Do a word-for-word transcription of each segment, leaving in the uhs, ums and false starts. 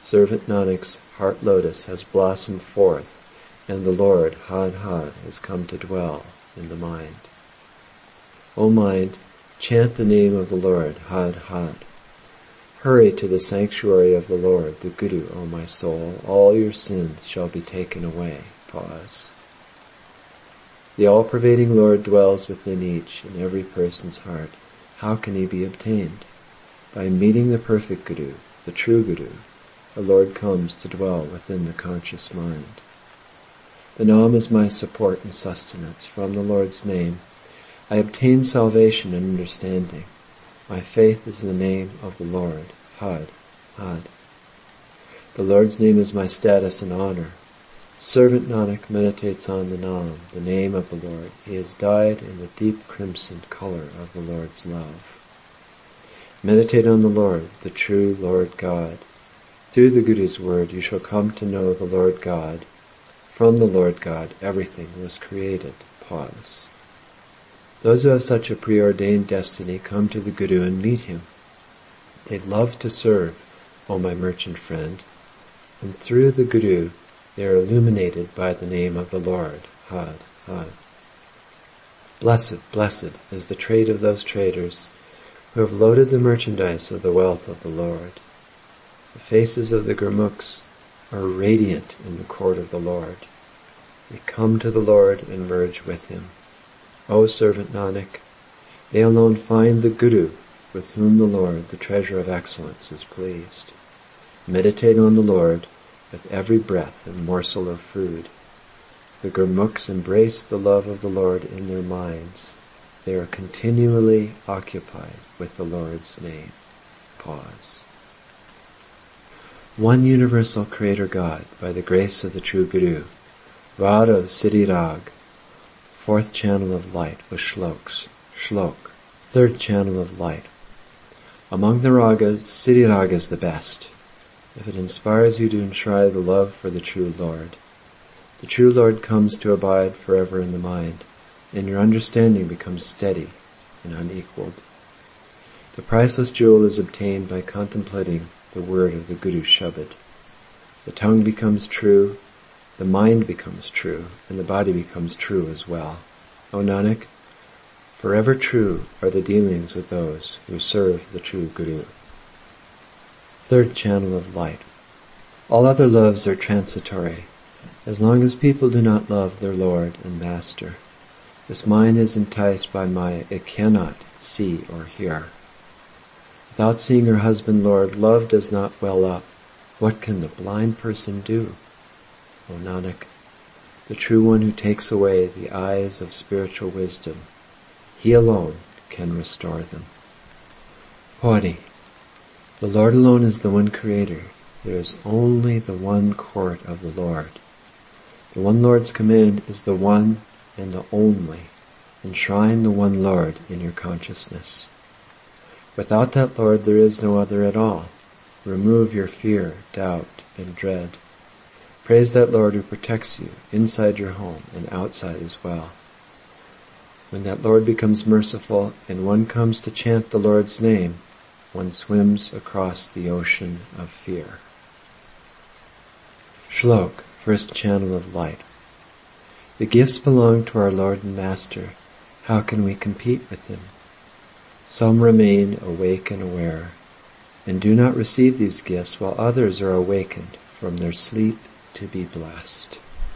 Servant Nanak's heart lotus has blossomed forth, and the Lord, Had Had, has come to dwell in the mind. O mind, chant the name of the Lord, Had Had. Hurry to the sanctuary of the Lord, the Guru, O my soul. All your sins shall be taken away. Pause. The all-pervading Lord dwells within each and every person's heart. How can he be obtained? By meeting the perfect Guru, the true Guru. The Lord comes to dwell within the conscious mind. The Nam is my support and sustenance. From the Lord's name, I obtain salvation and understanding. My faith is in the name of the Lord, Had, Had. The Lord's name is my status and honor. Servant Nanak meditates on the Nam, the name of the Lord. He is dyed in the deep crimson color of the Lord's love. Meditate on the Lord, the true Lord God. Through the Guru's word you shall come to know the Lord God. From the Lord God everything was created. Pause. Those who have such a preordained destiny come to the Guru and meet him. They love to serve, O my merchant friend, and through the Guru they are illuminated by the name of the Lord, Had, Had. Blessed, blessed is the trade of those traders who have loaded the merchandise of the wealth of the Lord. The faces of the Gurmukhs are radiant in the court of the Lord. They come to the Lord and merge with him. O servant Nanak, they alone find the Guru with whom the Lord, the treasure of excellence, is pleased. Meditate on the Lord with every breath and morsel of food. The Gurmukhs embrace the love of the Lord in their minds. They are continually occupied with the Lord's name. Pause. One universal Creator God, by the grace of the true Guru, Vada Siddhi Rag, fourth channel of light with shloks. Shlok, third channel of light. Among the ragas, Siddhi Raga is the best. If it inspires you to enshrine the love for the true Lord, the true Lord comes to abide forever in the mind, and your understanding becomes steady and unequaled. The priceless jewel is obtained by contemplating the word of the Guru Shabad. The tongue becomes true, the mind becomes true, and the body becomes true as well. O Nanak, forever true are the dealings with those who serve the true Guru. Third channel of light. All other loves are transitory, as long as people do not love their Lord and Master. This mind is enticed by Maya. It cannot see or hear. Without seeing her husband Lord, love does not well up. What can the blind person do? O Nanak, the true one who takes away the eyes of spiritual wisdom, he alone can restore them. Pauri. The Lord alone is the one Creator. There is only the one court of the Lord. The one Lord's command is the one and the only. Enshrine the one Lord in your consciousness. Without that Lord there is no other at all. Remove your fear, doubt, and dread. Praise that Lord who protects you inside your home and outside as well. When that Lord becomes merciful and one comes to chant the Lord's name, one swims across the ocean of fear. Shlok, first channel of light. The gifts belong to our Lord and Master. How can we compete with Him? Some remain awake and aware, and do not receive these gifts, while others are awakened from their sleep to be blessed.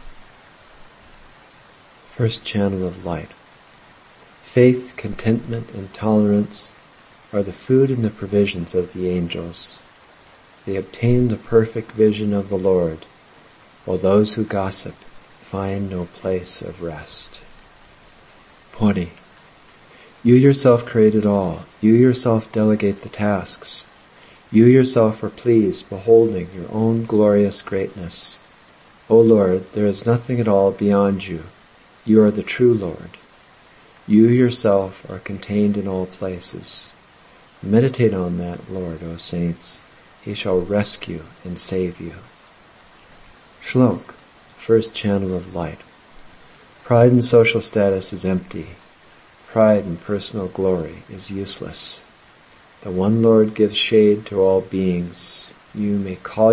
First channel of light. Faith, contentment, and tolerance are the food and the provisions of the angels. They obtain the perfect vision of the Lord, while those who gossip find no place of rest. Pauri. You yourself created all. You yourself delegate the tasks. You yourself are pleased beholding your own glorious greatness. O Lord, there is nothing at all beyond you. You are the true Lord. You yourself are contained in all places. Meditate on that Lord, O saints. He shall rescue and save you. Shlok, first channel of light. Pride in social status is empty. Pride in personal glory is useless. The one Lord gives shade to all beings. You may call